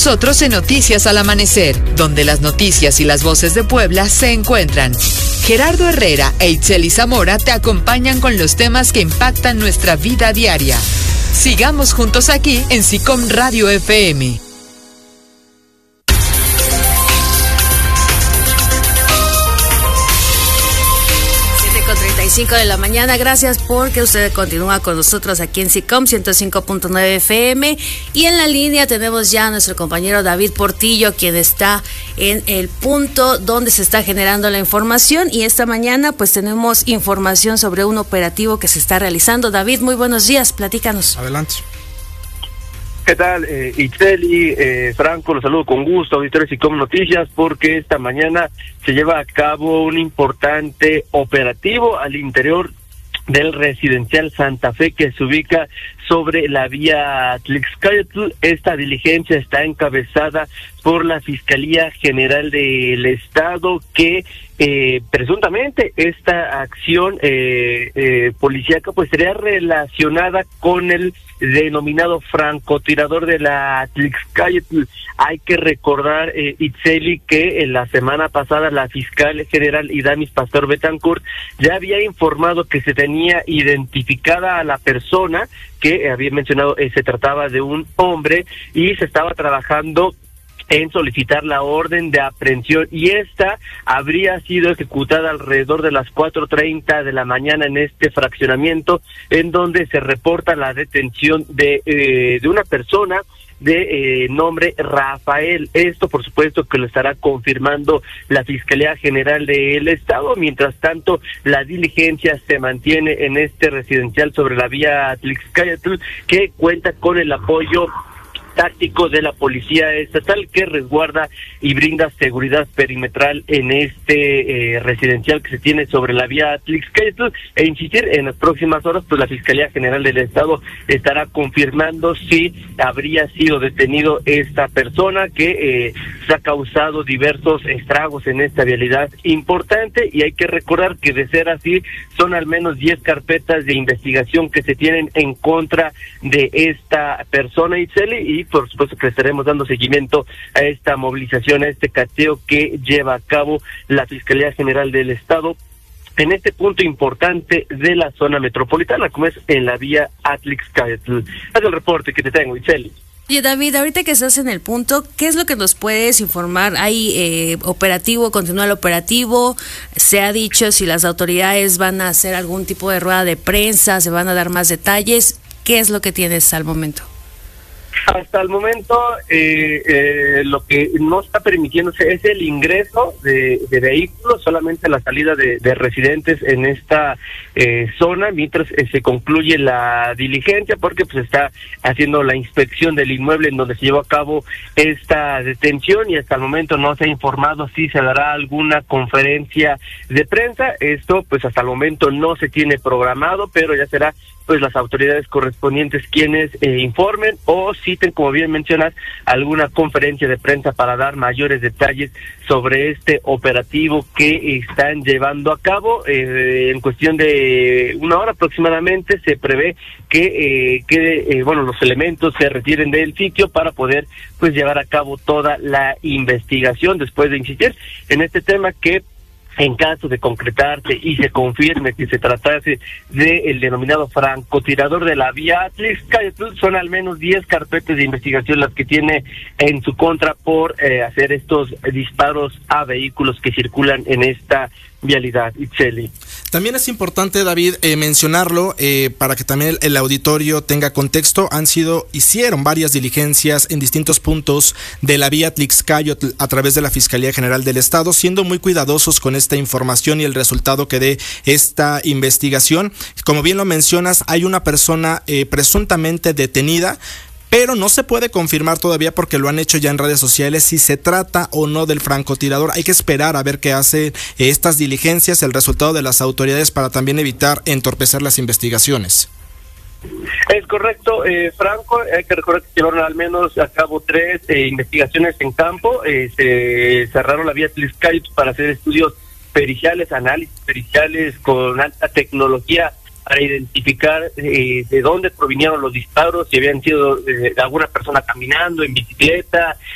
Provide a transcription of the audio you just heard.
nosotros en Noticias al Amanecer, donde las noticias y las voces de Puebla se encuentran. Gerardo Herrera e Itzeli Zamora te acompañan con los temas que impactan nuestra vida diaria. Sigamos juntos aquí en SICOM Radio FM. 7:35 de la mañana. Gracias porque usted continúa con nosotros aquí en SICOM 105.9 FM. Y en la línea tenemos ya a nuestro compañero David Portillo, quien está en el punto donde se está generando la información. Y esta mañana pues tenemos información sobre un operativo que se está realizando. David, muy buenos días, platícanos. Adelante. ¿Qué tal, Itzeli, Franco? Los saludo con gusto, auditores SICOM Noticias, porque esta mañana se lleva a cabo un importante operativo al interior del residencial Santa Fe, que se ubica sobre la vía Tlixcayotl. Esta diligencia está encabezada por la Fiscalía General del Estado, que presuntamente esta acción policíaca pues sería relacionada con el denominado francotirador de la Tlixcayotl. Hay que recordar, Itzeli, que en la semana pasada la fiscal general Idamis Pastor Betancourt ya había informado que se tenía identificada a la persona que había mencionado. Se trataba de un hombre y se estaba trabajando en solicitar la orden de aprehensión, y esta habría sido ejecutada alrededor de las 4:30 de la mañana en este fraccionamiento, en donde se reporta la detención de una persona de nombre Rafael. Esto, por supuesto, que lo estará confirmando la Fiscalía General del Estado. Mientras tanto, la diligencia se mantiene en este residencial sobre la vía Tlixcayotl, que cuenta con el apoyo táctico de la Policía Estatal, que resguarda y brinda seguridad perimetral en este residencial que se tiene sobre la vía Tlixcayotl. E insistir, en las próximas horas pues la Fiscalía General del Estado estará confirmando si habría sido detenido esta persona que se ha causado diversos estragos en esta vialidad importante. Y hay que recordar que, de ser así, son al menos 10 carpetas de investigación que se tienen en contra de esta persona, Itzeli, y por supuesto que estaremos dando seguimiento a esta movilización, a este cateo que lleva a cabo la Fiscalía General del Estado en este punto importante de la zona metropolitana, como es en la vía Tlixcayotl. Haz el reporte que te tengo, Itzeli. Oye, David, ahorita que estás en el punto, ¿qué es lo que nos puedes informar? ¿Hay operativo, continúa el operativo? ¿Se ha dicho si las autoridades van a hacer algún tipo de rueda de prensa? ¿Se van a dar más detalles? ¿Qué es lo que tienes al momento? Hasta el momento, lo que no está permitiéndose es el ingreso de vehículos, solamente la salida de residentes en esta zona, mientras se concluye la diligencia, porque pues está haciendo la inspección del inmueble en donde se llevó a cabo esta detención, y hasta el momento no se ha informado si se dará alguna conferencia de prensa. Esto pues hasta el momento no se tiene programado, pero ya será pues las autoridades correspondientes quienes informen o citen, como bien mencionas, alguna conferencia de prensa para dar mayores detalles sobre este operativo que están llevando a cabo. En cuestión de una hora aproximadamente se prevé que los elementos se retiren del sitio para poder pues llevar a cabo toda la investigación, después de insistir en este tema que, en caso de concretarse y se confirme que se tratase del denominado francotirador de la vía Tlixcayotl, son al menos 10 carpetas de investigación las que tiene en su contra por hacer estos disparos a vehículos que circulan en esta vialidad, Itzeli. También es importante, David, mencionarlo para que también el auditorio tenga contexto. Hicieron varias diligencias en distintos puntos de la vía Tlixcayotl a través de la Fiscalía General del Estado, siendo muy cuidadosos con esta información y el resultado que dé esta investigación. Como bien lo mencionas, hay una persona presuntamente detenida, pero no se puede confirmar todavía, porque lo han hecho ya en redes sociales, si se trata o no del francotirador. Hay que esperar a ver qué hace estas diligencias, el resultado de las autoridades, para también evitar entorpecer las investigaciones. Es correcto, Franco. Hay que recordar que llevaron al menos a cabo 3 investigaciones en campo. Se cerraron la vía Tlixcayotl para hacer estudios periciales, análisis periciales con alta tecnología, para identificar de dónde provinieron los disparos, si habían sido de alguna persona caminando, en bicicleta,